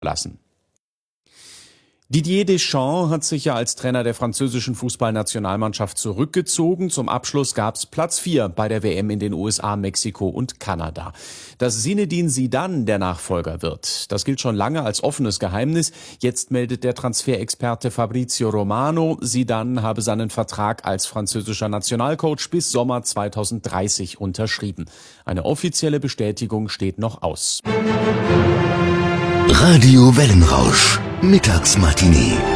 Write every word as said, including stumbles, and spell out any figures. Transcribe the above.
lassen. Didier Deschamps hat sich ja als Trainer der französischen Fußballnationalmannschaft zurückgezogen. Zum Abschluss gab's Platz vier bei der W M in den U S A, Mexiko und Kanada. Dass Zinedine Zidane der Nachfolger wird, das gilt schon lange als offenes Geheimnis. Jetzt meldet der Transferexperte Fabrizio Romano, Zidane habe seinen Vertrag als französischer Nationalcoach bis Sommer zweitausenddreißig unterschrieben. Eine offizielle Bestätigung steht noch aus. Radio Wellenrausch, Mittagsmatinee.